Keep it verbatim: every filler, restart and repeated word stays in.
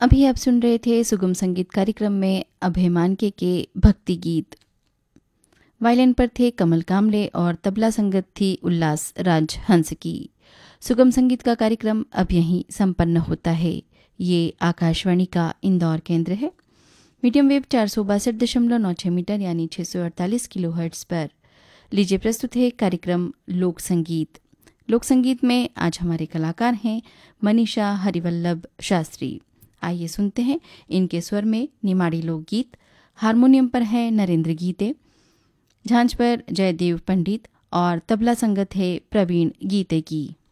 अभी आप सुन रहे थे सुगम संगीत कार्यक्रम में अभय मानके के भक्ति गीत। वायलिन पर थे कमल कामले और तबला संगत थी उल्लास राज हंस की। सुगम संगीत का कार्यक्रम अब यहीं संपन्न होता है। ये आकाशवाणी का इंदौर केंद्र है। मीडियम वेव चार सौ बासठ दशमलव नौ छः मीटर यानी छः सौ अड़तालीस किलो हर्ट्स पर लीजिए प्रस्तुत है कार्यक्रम लोक संगीत। लोक संगीत में आज हमारे कलाकार हैं मनीषा हरिवल्लभ शास्त्री। आइए सुनते हैं इनके स्वर में निमाड़ी लोकगीत। हारमोनियम पर है नरेंद्र गीते, झांझ पर जयदेव पंडित और तबला संगत है प्रवीण गीते की।